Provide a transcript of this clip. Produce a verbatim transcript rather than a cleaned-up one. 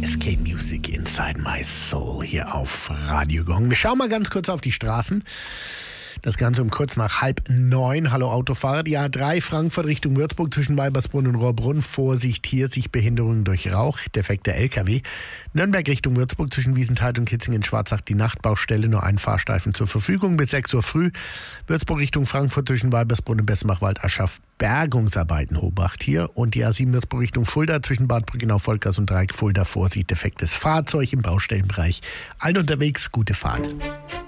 S K Music Inside My Soul hier auf Radio Gong. Wir schauen mal ganz kurz auf die Straßen. Das Ganze um kurz nach halb neun. Hallo Autofahrer. Die A drei Frankfurt Richtung Würzburg zwischen Weibersbrunn und Rohrbrunn. Vorsicht, hier Sichtbehinderung durch Rauch. Defekter L K W. Nürnberg Richtung Würzburg zwischen Wiesenthal und Kitzingen-Schwarzach die Nachtbaustelle. Nur ein Fahrstreifen zur Verfügung bis sechs Uhr früh. Würzburg Richtung Frankfurt zwischen Weibersbrunn und Bessenbach-Waldaschaf. Bergungsarbeiten Hobacht hier. Und die A sieben Würzburg Richtung Fulda zwischen Bad Brückenau, Volkers und Dreieck Fulda. Vorsicht, defektes Fahrzeug im Baustellenbereich. Allen unterwegs, gute Fahrt.